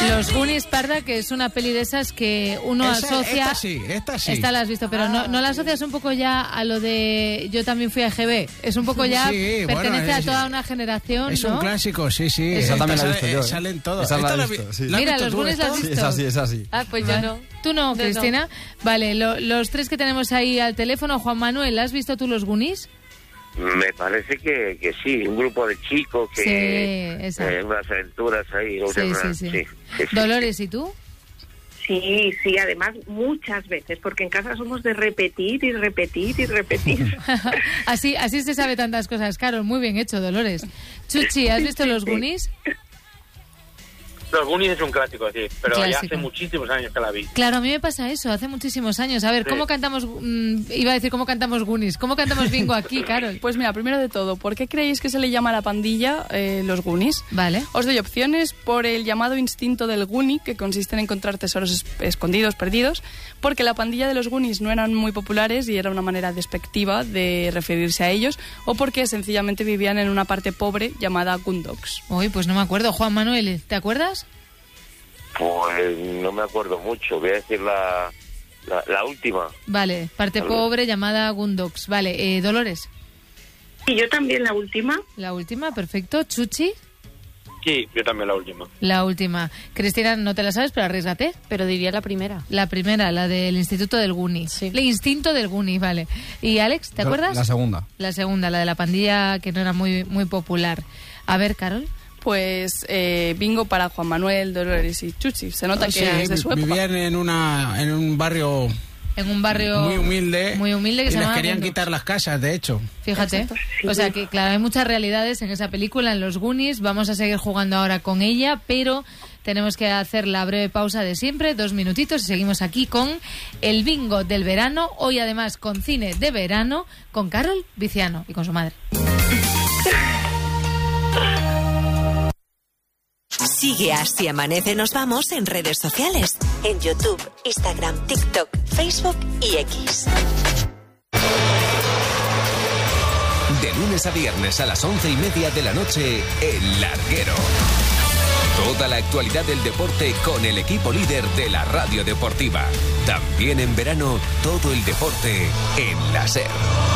Los Goonies, Parda, que es una peli de esas que uno asocia... Esta sí. Esta la has visto, pero no la asocias un poco ya a lo de Yo también fui a EGB. Es un poco ya, pertenece a toda una generación, es ¿no? un clásico, sí. Esa también la he visto yo. Salen todos. Esa la he visto, sí. Mira, los Goonies la has visto. Sí, es así. Ah, pues yo no. ¿Tú no, Cristina? Vale, los tres que tenemos ahí al teléfono. Juan Manuel, ¿has visto tú los Goonies? Me parece que sí, un grupo de chicos que... Sí, exacto. Unas aventuras ahí. Sí. Dolores, ¿y tú? Sí, además muchas veces, porque en casa somos de repetir y repetir y repetir. así se sabe tantas cosas, Carol. Muy bien hecho, Dolores. Chuchi, ¿has visto los Goonies? Los Goonies es un clásico, sí, pero Clásico. ya hace muchísimos años que la vi. Claro, a mí me pasa eso, hace muchísimos años. A ver, ¿cómo cantamos? Iba a decir, ¿cómo cantamos Goonies? ¿Cómo cantamos bingo aquí, Carol? Pues mira, primero de todo, ¿por qué creéis que se le llama a la pandilla los Goonies? Vale. Os doy opciones: por el llamado instinto del Goonie, que consiste en encontrar tesoros escondidos, perdidos, porque la pandilla de los Goonies no eran muy populares y era una manera despectiva de referirse a ellos, o porque sencillamente vivían en una parte pobre llamada Goondocks. Uy, pues no me acuerdo. Juan Manuel, ¿te acuerdas? Pues no me acuerdo mucho, voy a decir la última. Vale, parte pobre llamada Goondocks. Vale, Dolores. Y yo también la última. La última, perfecto. Chuchi. Sí, yo también la última. La última. Cristina, no te la sabes, pero arriesgate. Pero diría la primera. La primera, la del Instituto del Goonie. Sí. El instinto del Goonie, vale. ¿Y Alex, te acuerdas? La segunda. La segunda, la de la pandilla que no era muy popular. A ver, Carol. Pues bingo para Juan Manuel, Dolores y Chuchi. Se nota que es de su época. Vivían en un barrio... En un barrio muy humilde que y se les llama querían Goondocks. quitar las casas, de hecho. Fíjate. O sea que, claro, hay muchas realidades en esa película, en los Goonies. Vamos a seguir jugando ahora con ella, pero tenemos que hacer la breve pausa de siempre, 2 minutitos, y seguimos aquí con el bingo del verano. Hoy, además, con cine de verano, con Carol Viciano y con su madre. Sigue a Si Amanece Nos Vamos en redes sociales. En YouTube, Instagram, TikTok, Facebook y X. De lunes a viernes a las 11:30 de la noche, El Larguero. Toda la actualidad del deporte con el equipo líder de la radio deportiva. También en verano, todo el deporte en la SER.